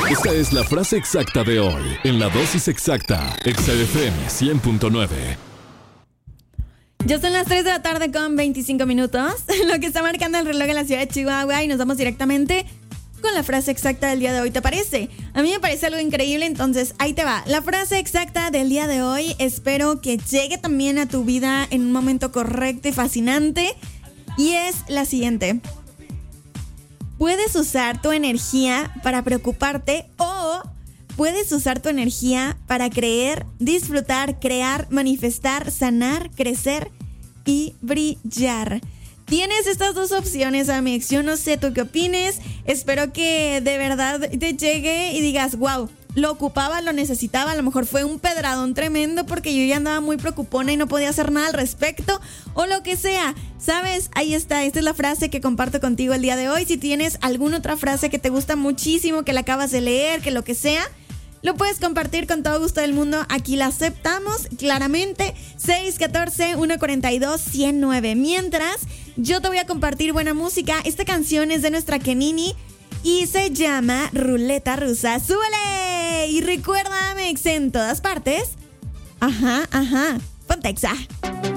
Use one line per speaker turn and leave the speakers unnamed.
Esta es la frase exacta de hoy, en la dosis exacta, Exa FM 100.9.
Ya son las 3 de la tarde con 25 minutos, lo que está marcando el reloj en la ciudad de Chihuahua, y nos vamos directamente con la frase exacta del día de hoy. ¿Te parece? A mí me parece algo increíble, entonces ahí te va. La frase exacta del día de hoy, espero que llegue también a tu vida en un momento correcto y fascinante, y es la siguiente. Puedes usar tu energía para preocuparte o puedes usar tu energía para creer, disfrutar, crear, manifestar, sanar, crecer y brillar. Tienes estas dos opciones, Amex. Yo no sé tú qué opines. Espero que de verdad te llegue y digas, wow, lo ocupaba, lo necesitaba. A lo mejor fue un pedradón tremendo porque yo ya andaba muy preocupona y no podía hacer nada al respecto. O lo que sea. ¿Sabes? Ahí está. Esta es la frase que comparto contigo el día de hoy. Si tienes alguna otra frase que te gusta muchísimo, que la acabas de leer, que lo que sea, lo puedes compartir con todo gusto del mundo. Aquí la aceptamos, claramente. 614-142-109. Mientras, yo te voy a compartir buena música. Esta canción es de nuestra Kenini y se llama Ruleta Rusa. ¡Súbele! Y recuerda, Amex, en todas partes. Ajá. Ponte Exa.